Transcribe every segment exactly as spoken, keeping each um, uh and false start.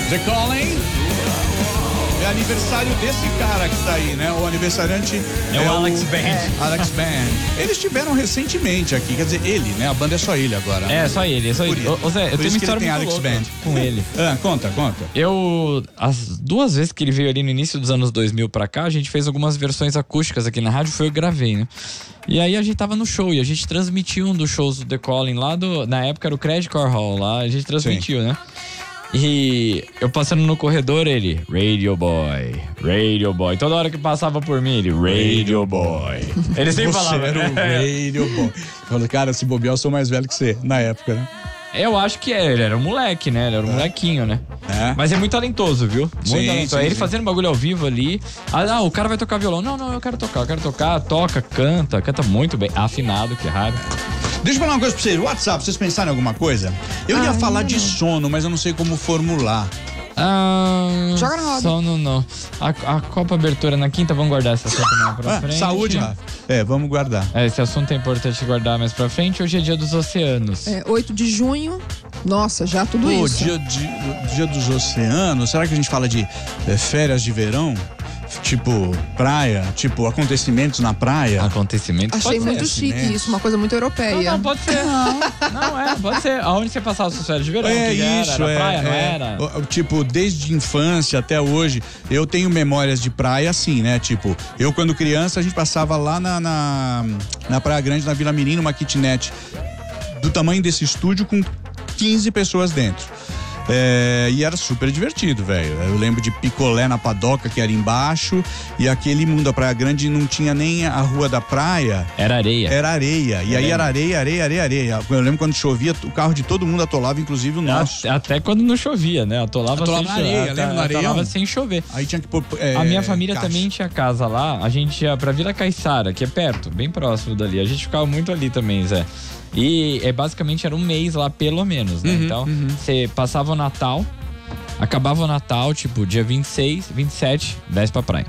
The Calling. É aniversário desse cara que tá aí, né? O aniversariante é, é o Alex Band. É, Alex Band. Eles tiveram recentemente aqui, quer dizer, ele, né? A banda é só ele agora. É, só ele, é só ele. Ô, Zé, eu tenho uma história muito Alex louca Band. com ele. Ah, conta, conta. Eu, as duas vezes que ele veio ali no início dos anos dois mil pra cá, a gente fez algumas versões acústicas aqui na rádio, foi eu que gravei, né? E aí a gente tava no show e a gente transmitiu um dos shows do The Calling lá do... Na época era o Credit Car Hall lá, a gente transmitiu, Sim. né? E eu passando no corredor, ele, Radio Boy, Radio Boy. Toda hora que passava por mim, ele, Radio Boy. Ele sempre você falava, era o Radio Boy. Falei, cara, se bobear, eu sou mais velho que você, na época, né? Eu acho que é, ele era um moleque, né? Ele era um é. molequinho, né? É. Mas é muito talentoso, viu? Muito sim, talentoso. Sim, ele sim. fazendo bagulho ao vivo ali. Ah, o cara vai tocar violão. Não, não, eu quero tocar, eu quero tocar. Toca, canta, canta muito bem. Afinado, que raro. Deixa eu falar uma coisa pra vocês. WhatsApp, vocês pensaram em alguma coisa? Eu ia ah, falar não. de sono, mas eu não sei como formular. Ah, Joga na roda. Sono não. A, a Copa Abertura na quinta, vamos guardar esse assunto mais pra ah, frente. Saúde, Rafa. É, vamos guardar. É, esse assunto é importante guardar mais pra frente. Hoje é dia dos oceanos. É, oito de junho. Nossa, já tudo Pô, isso. Dia, de, dia dos oceanos. Será que a gente fala de é, férias de verão? Tipo, praia, tipo, acontecimentos na praia. Acontecimentos. Achei pode muito ser. chique isso, uma coisa muito europeia. Não, não, pode ser. Não, não é, pode ser. Aonde você passava suas férias de verão? É que isso, era? Era é, praia, é, não era? Tipo, desde infância até hoje, eu tenho memórias de praia assim, né? Tipo, eu quando criança, a gente passava lá na, na, na Praia Grande, na Vila Mirim, numa kitnet do tamanho desse estúdio com quinze pessoas dentro. É, e era super divertido, velho. Eu lembro de picolé na padoca, que era embaixo, e aquele mundo da Praia Grande não tinha nem a rua da praia. Era areia. Era areia. E aí era areia, areia, areia, areia. Eu lembro quando chovia, o carro de todo mundo atolava, inclusive o nosso. Até quando não chovia, né? Atolava, atolava sem na areia, lembra na areia? Atolava sem chover. Aí tinha que pôr. É, a minha família caixa. também tinha casa lá. A gente ia pra Vila Caiçara, que é perto, bem próximo dali. A gente ficava muito ali também, Zé. E é, basicamente era um mês lá, pelo menos, né? Uhum, então, você uhum. passava o Natal. Acabava o Natal, tipo, dia vinte e seis, vinte e sete, desce pra praia.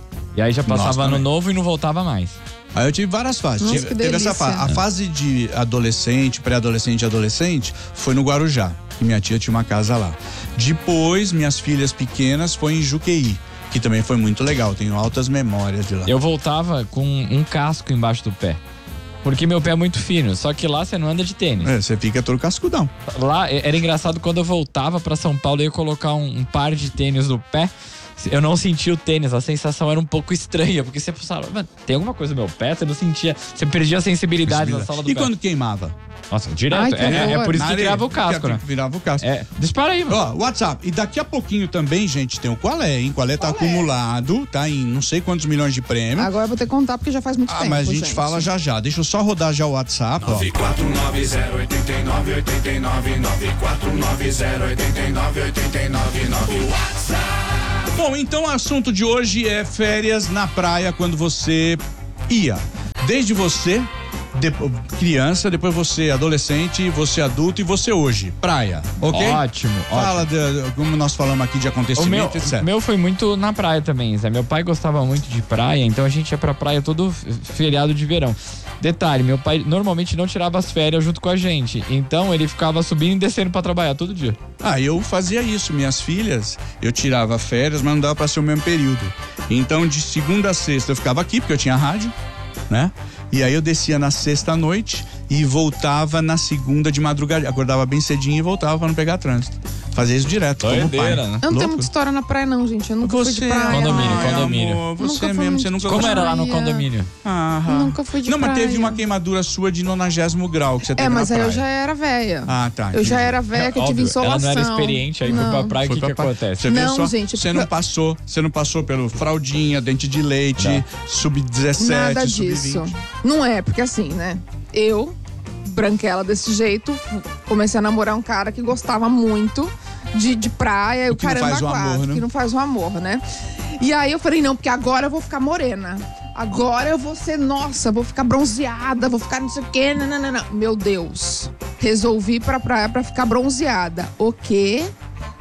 E aí já passava ano novo e não voltava mais. Aí eu tive várias fases. Nossa, tive, teve essa fase. A fase de adolescente, pré-adolescente e adolescente foi no Guarujá, que minha tia tinha uma casa lá. Depois, minhas filhas pequenas foi em Juqueí, que também foi muito legal. Tenho altas memórias de lá. Eu voltava com um casco embaixo do pé. Porque meu pé é muito fino, só que lá você não anda de tênis. É, você fica todo cascudão. Lá era engraçado, quando eu voltava pra São Paulo, eu ia colocar um, um par de tênis no pé. Eu não sentia o tênis, a sensação era um pouco estranha, porque você pensava, mano, tem alguma coisa no meu pé? Você não sentia, você perdia a sensibilidade na sala do e pé. E quando queimava? Nossa, direto. Ai, é, é por isso Na que areia, virava o casco, né? Virava o casco. É, dispara aí, mano. Ó, WhatsApp. E daqui a pouquinho também, gente, tem o Qualé, hein? Qualé tá Qual acumulado, é? Tá em não sei quantos milhões de prêmio. Agora eu vou ter que contar porque já faz muito ah, tempo. Ah, mas a gente, gente fala já já. Deixa eu só rodar já o WhatsApp, ó. nove quatro nove zero oito nove oito nove nove quatro nove zero oito nove oito nove nove WhatsApp. Bom, então o assunto de hoje é férias na praia quando você ia. Desde você, de, criança, depois você adolescente, você adulto e você hoje. Praia, ok? Ótimo, Fala ótimo. De, de, como nós falamos aqui de acontecimento, o meu, etcétera. O meu foi muito na praia também, Zé. Meu pai gostava muito de praia, então a gente ia pra praia todo feriado de verão. Detalhe, meu pai normalmente não tirava as férias junto com a gente, então ele ficava subindo e descendo pra trabalhar todo dia. Ah, eu fazia isso, minhas filhas, eu tirava férias, mas não dava pra ser o mesmo período. Então de segunda a sexta eu ficava aqui, porque eu tinha rádio, né? E aí eu descia na sexta à noite e voltava na segunda de madrugada. Acordava bem cedinho e voltava pra não pegar trânsito. Fazia isso direto, como pai. Né? Eu não Louco. tenho muita história na praia não, gente. Eu nunca você, fui de praia. Condomínio, ai, condomínio. Amor, você nunca mesmo, você nunca... Como praia. era lá no condomínio? Ah, nunca fui de não, praia. Não, mas teve uma queimadura sua de nonagésimo grau que você teve É, mas na aí praia. eu já era velha. Ah, tá. Eu entendi. já era velha, que eu tive Óbvio, insolação. ela não era experiente, aí foi pra praia, o que que pra... acontece? Você não, só, gente. Você não passou, você não passou pelo fraldinha, dente de leite, sub dezessete, Nada sub disso. vinte. Não é, porque assim, né? Eu, branquela desse jeito, comecei a namorar um cara que gostava muito de, de praia, o o que não caramba faz o quatro, amor, né? que não faz o amor, né? E aí eu falei, não, porque agora eu vou ficar morena. Agora eu vou ser, nossa, vou ficar bronzeada, vou ficar não sei o quê, não, não, não, não. Meu Deus. Resolvi ir pra praia pra ficar bronzeada. O quê?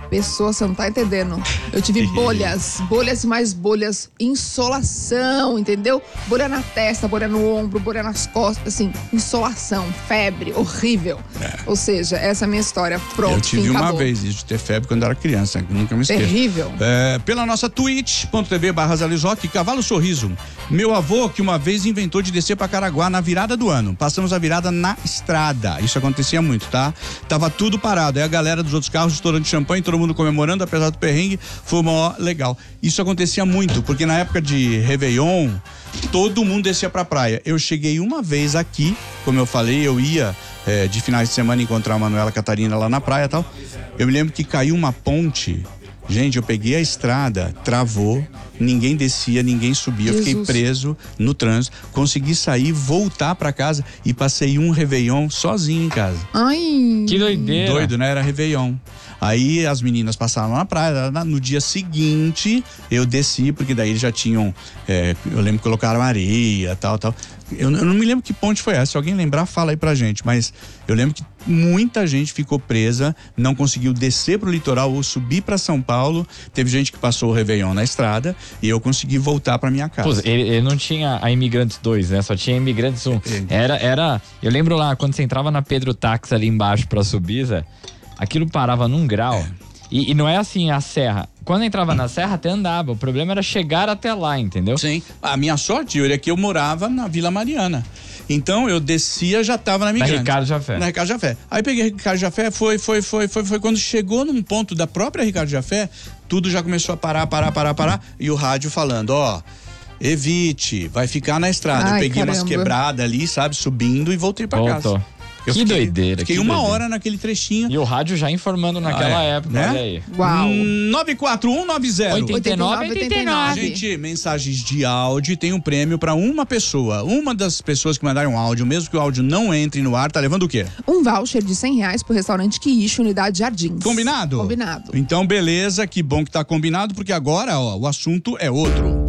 Pessoa, você não tá entendendo. Eu tive bolhas, bolhas e mais bolhas, insolação, entendeu? Bolha na testa, bolha no ombro, bolha nas costas, assim, insolação, febre, horrível. É. Ou seja, essa é a minha história. Pronto, eu tive fim, uma acabou. vez isso de ter febre quando eu era criança, nunca me esqueço. Terrível. É, pela nossa twitch ponto tv barra Zalizoc, Cavalo Sorriso. Meu avô que uma vez inventou de descer pra Caraguá na virada do ano. Passamos a virada na estrada. Isso acontecia muito, tá? Tava tudo parado. Aí a galera dos outros carros estourando champanhe, todo mundo comemorando, apesar do perrengue, foi mó legal. Isso acontecia muito, porque na época de Réveillon, todo mundo descia pra praia. Eu cheguei uma vez aqui, como eu falei, eu ia é, de finais de semana encontrar a Manuela Catarina lá na praia e tal. Eu me lembro que caiu uma ponte. Gente, eu peguei a estrada, travou, ninguém descia, ninguém subia, eu fiquei preso no trânsito, consegui sair, voltar pra casa e passei um Réveillon sozinho em casa. Ai! Que doideira! Doido, né? Era Réveillon. Aí as meninas passaram na praia, no dia seguinte eu desci, porque daí eles já tinham, é, eu lembro que colocaram areia, tal, tal. Eu, eu não me lembro que ponte foi essa, se alguém lembrar, fala aí pra gente, mas eu lembro que muita gente ficou presa, não conseguiu descer pro litoral ou subir pra São Paulo. Teve gente que passou o Réveillon na estrada e eu consegui voltar pra minha casa. Pô, ele, ele não tinha a Imigrantes dois, né? Só tinha Imigrantes um. Era, era, eu lembro lá, quando você entrava na Pedro Táxi ali embaixo pra subir, Zé, aquilo parava num grau. É. E, e não é assim a serra. Quando entrava na serra até andava, o problema era chegar até lá, entendeu? Sim. A minha sorte, Yuri, é que eu morava na Vila Mariana. Então eu descia, já tava na Migrante. Na Ricardo Jafé. Na Ricardo Jafé. Aí peguei Ricardo Jafé, foi, foi, foi, foi, foi. Quando chegou num ponto da própria Ricardo Jafé, tudo já começou a parar, parar, parar, parar. E o rádio falando, ó, evite, vai ficar na estrada. Ai, eu peguei caramba. umas quebradas ali, sabe, subindo e voltei pra Voltou. casa. Eu que fiquei, doideira. Fiquei que uma doideira. hora naquele trechinho. E o rádio já informando naquela ah, é, época, né? olha aí. Uau. nove quatro um nove zero oitenta e nove, oitenta e nove. Gente, mensagens de áudio tem um prêmio pra uma pessoa. Uma das pessoas que mandaram áudio, mesmo que o áudio não entre no ar, tá levando o quê? Um voucher de cem reais pro restaurante Quiche, Unidade Jardins. Combinado? Combinado. Então, beleza, que bom que tá combinado, porque agora, ó, o assunto é outro.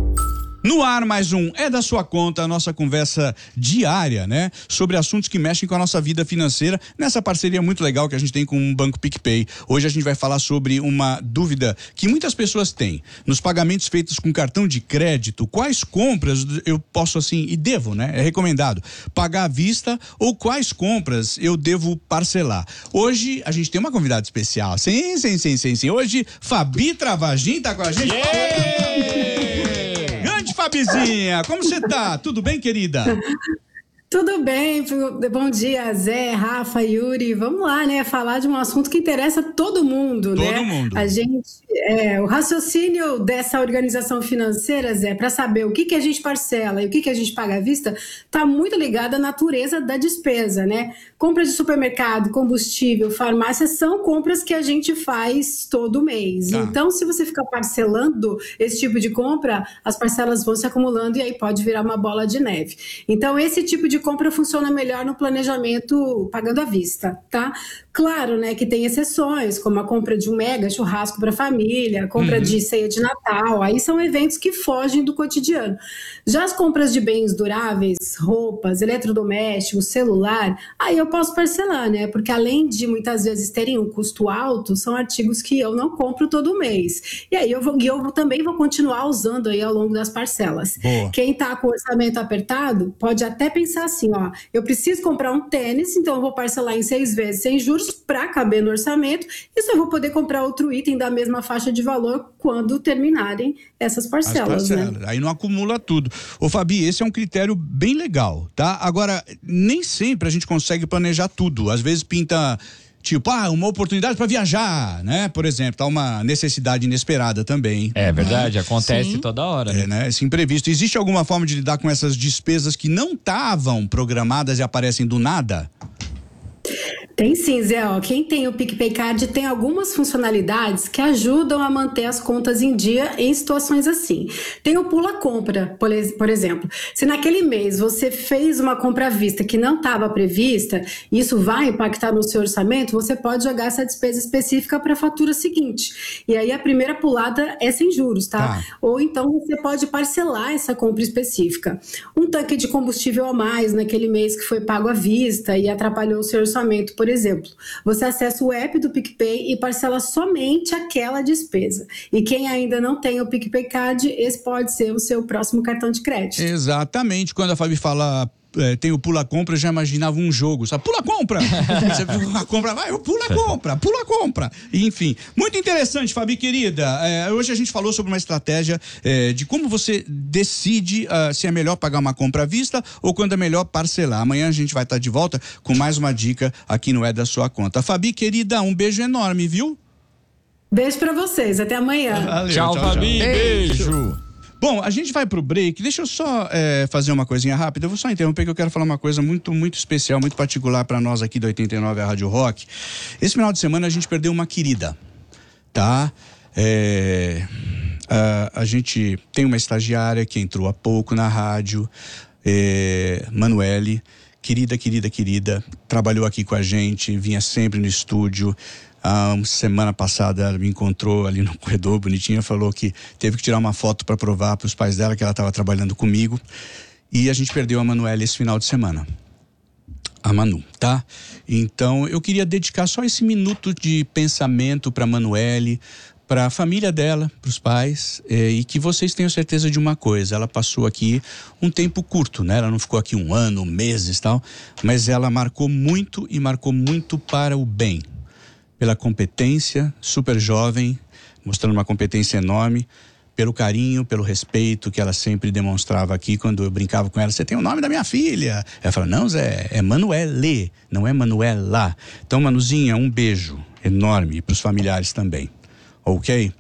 No ar, mais um É da Sua Conta, a nossa conversa diária, né? Sobre assuntos que mexem com a nossa vida financeira, nessa parceria muito legal que a gente tem com o Banco PicPay. Hoje a gente vai falar sobre uma dúvida que muitas pessoas têm. Nos pagamentos feitos com cartão de crédito, quais compras eu posso, assim, e devo, né? É recomendado pagar à vista ou quais compras eu devo parcelar. Hoje a gente tem uma convidada especial. Sim, sim, sim, sim, sim. Hoje, Fabi Travagin tá com a gente. Yeah! Fabizinha, como você tá? Tudo bem, querida? Tudo bem, bom dia, Zé, Rafa, Yuri. Vamos lá, né? Falar de um assunto que interessa todo mundo, todo né? Todo mundo. A gente, é, o raciocínio dessa organização financeira, Zé, para saber o que, que a gente parcela e o que, que a gente paga à vista, está muito ligado à natureza da despesa, né? Compras de supermercado, combustível, farmácia são compras que a gente faz todo mês. Tá. Então, se você ficar parcelando esse tipo de compra, as parcelas vão se acumulando e aí pode virar uma bola de neve. Então, esse tipo de compra funciona melhor no planejamento pagando à vista, tá? Claro, né, que tem exceções, como a compra de um mega churrasco para a família, a compra uhum. de ceia de Natal, aí são eventos que fogem do cotidiano. Já as compras de bens duráveis, roupas, eletrodomésticos, celular, aí eu posso parcelar, né, porque além de muitas vezes terem um custo alto, são artigos que eu não compro todo mês. E aí eu, vou, eu também vou continuar usando aí ao longo das parcelas. Boa. Quem tá com o orçamento apertado, pode até pensar assim, ó, eu preciso comprar um tênis, então eu vou parcelar em seis vezes sem juros para caber no orçamento, e só vou poder comprar outro item da mesma faixa de valor quando terminarem essas parcelas, né? Aí não acumula tudo. Ô Fabi, esse é um critério bem legal, tá? Agora, nem sempre a gente consegue planejar tudo. Às vezes pinta, tipo, ah, uma oportunidade para viajar, né? Por exemplo, tá uma necessidade inesperada também. É verdade, né? Acontece Sim. toda hora. Né? É, né? Esse imprevisto. Existe alguma forma de lidar com essas despesas que não estavam programadas e aparecem do nada? Tem sim, Zé. Ó, quem tem o PicPay Card tem algumas funcionalidades que ajudam a manter as contas em dia em situações assim. Tem o Pula Compra, por exemplo. Se naquele mês você fez uma compra à vista que não estava prevista, e isso vai impactar no seu orçamento, você pode jogar essa despesa específica para a fatura seguinte. E aí a primeira pulada é sem juros, tá? tá? Ou então você pode parcelar essa compra específica. Um tanque de combustível a mais naquele mês que foi pago à vista e atrapalhou o seu orçamento, Por exemplo, você acessa o app do PicPay e parcela somente aquela despesa. E quem ainda não tem o PicPay Card, esse pode ser o seu próximo cartão de crédito. Exatamente. Quando a Fabi fala... É, tem o pula-compra, eu já imaginava um jogo, sabe? Pula-compra! Você viu a compra, vai, pula-compra, pula-compra! Enfim, muito interessante, Fabi, querida. É, hoje a gente falou sobre uma estratégia é, de como você decide uh, se é melhor pagar uma compra à vista ou quando é melhor parcelar. Amanhã a gente vai estar de volta com mais uma dica aqui no É da Sua Conta. Fabi, querida, um beijo enorme, viu? Beijo pra vocês, até amanhã. Valeu, tchau, tchau, Fabi, tchau. Beijo! beijo. Bom, a gente vai pro break. Deixa eu só é, fazer uma coisinha rápida. Eu vou só interromper que eu quero falar uma coisa muito, muito especial, muito particular para nós aqui do oitenta e nove, a Rádio Rock. Esse final de semana a gente perdeu uma querida, tá? É, a, a gente tem uma estagiária que entrou há pouco na rádio, é, Manuele, querida, querida, querida, trabalhou aqui com a gente, vinha sempre no estúdio. Ah, uma semana passada ela me encontrou ali no corredor, bonitinha, falou que teve que tirar uma foto para provar para os pais dela que ela estava trabalhando comigo. E a gente perdeu a Manuela esse final de semana. A Manu, tá? Então eu queria dedicar só esse minuto de pensamento para a Manuele, para a família dela, para os pais, eh, e que vocês tenham certeza de uma coisa: ela passou aqui um tempo curto, né? Ela não ficou aqui um ano, meses e tal, mas ela marcou muito e marcou muito para o bem. Pela competência, super jovem, mostrando uma competência enorme, pelo carinho, pelo respeito que ela sempre demonstrava aqui quando eu brincava com ela. Você tem o nome da minha filha? Ela fala, não, Zé, é Manuele, não é Manuela. Então, Manuzinha, um beijo enorme para os familiares também, ok?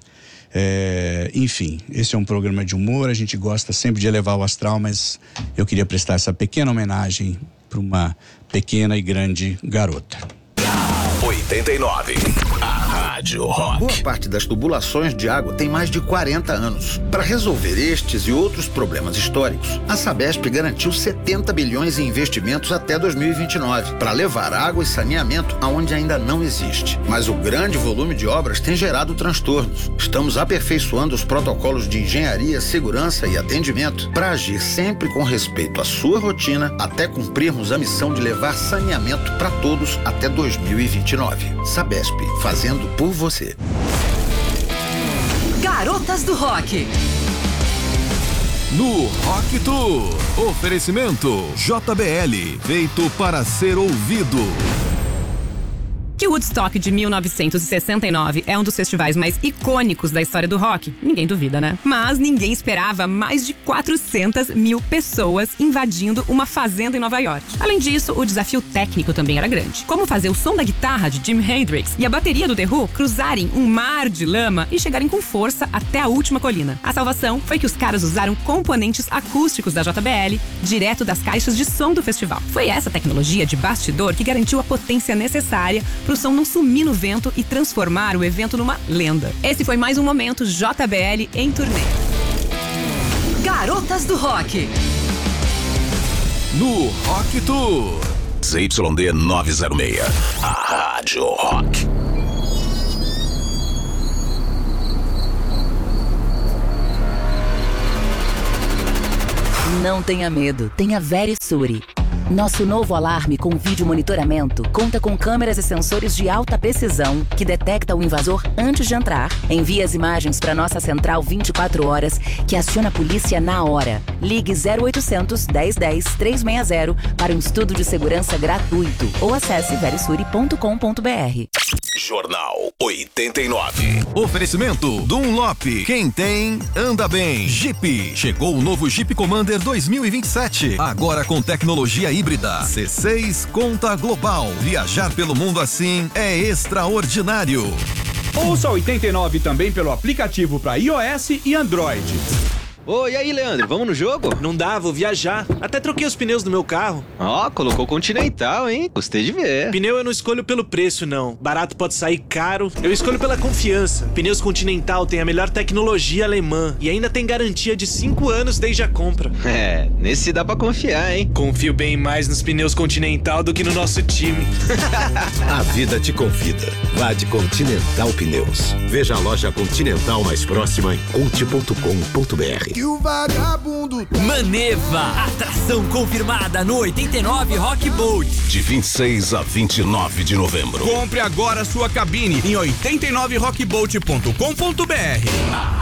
É, enfim, esse é um programa de humor, a gente gosta sempre de elevar o astral, mas eu queria prestar essa pequena homenagem para uma pequena e grande garota. oitenta e nove, a Rádio Rock. Boa parte das tubulações de água tem mais de quarenta anos. Para resolver estes e outros problemas históricos, a Sabesp garantiu setenta bilhões em investimentos até dois mil e vinte e nove, para levar água e saneamento aonde ainda não existe. Mas o grande volume de obras tem gerado transtornos. Estamos aperfeiçoando os protocolos de engenharia, segurança e atendimento para agir sempre com respeito à sua rotina até cumprirmos a missão de levar saneamento para todos até dois mil e vinte e nove. Sabesp, fazendo por você. Garotas do Rock. No Rock Tour, oferecimento J B L, feito para ser ouvido. Que o Woodstock de mil novecentos e sessenta e nove é um dos festivais mais icônicos da história do rock, ninguém duvida, né? Mas ninguém esperava mais de quatrocentas mil pessoas invadindo uma fazenda em Nova York. Além disso, o desafio técnico também era grande. Como fazer o som da guitarra de Jimi Hendrix e a bateria do The Who cruzarem um mar de lama e chegarem com força até a última colina. A salvação foi que os caras usaram componentes acústicos da J B L direto das caixas de som do festival. Foi essa tecnologia de bastidor que garantiu a potência necessária para o som não sumir no vento e transformar o evento numa lenda. Esse foi mais um momento J B L em turnê. Garotas do Rock. No Rock Tour. Z Y D novecentos e seis, a Rádio Rock. Não tenha medo, tenha Verisuri. Nosso novo alarme com vídeo monitoramento conta com câmeras e sensores de alta precisão que detecta o invasor antes de entrar, envia as imagens para nossa central vinte e quatro horas, que aciona a polícia na hora. Ligue zero oitocentos, dez dez, trezentos e sessenta para um estudo de segurança gratuito ou acesse verisuri ponto com ponto br. Jornal oitenta e nove. Oferecimento Dunlop. Quem tem, anda bem. Jeep. Chegou o novo Jeep Commander dois mil e vinte e sete. Agora com tecnologia híbrida. C seis Conta Global. Viajar pelo mundo assim é extraordinário. Ouça oitenta e nove também pelo aplicativo para iOS e Android. Oi, e aí, Leandro, vamos no jogo? Não dá, vou viajar. Até troquei os pneus do meu carro. Ó, oh, colocou Continental, hein? Gostei de ver. Pneu eu não escolho pelo preço, não. Barato pode sair caro. Eu escolho pela confiança. Pneus Continental tem a melhor tecnologia alemã e ainda tem garantia de cinco anos desde a compra. É, nesse dá pra confiar, hein? Confio bem mais nos pneus Continental do que no nosso time. A vida te convida. Vá de Continental Pneus. Veja a loja Continental mais próxima em conte ponto com ponto br. Que o vagabundo Maneva, atração confirmada no oitenta e nove Rock Boat. De vinte e seis a vinte e nove de novembro. Compre agora sua cabine em oitenta e nove rock boat ponto com ponto br.